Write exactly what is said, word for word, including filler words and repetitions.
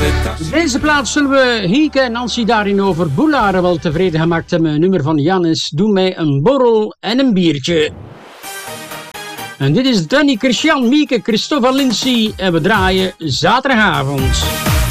Deze plaats zullen we Hieke en Nancy daarin over Boularen wel tevreden gemaakt hebben. Een nummer van Jannes, doe mij een borrel en een biertje. En dit is Danny, Christian, Mieke, Christophe en Lindsay en we draaien zaterdagavond.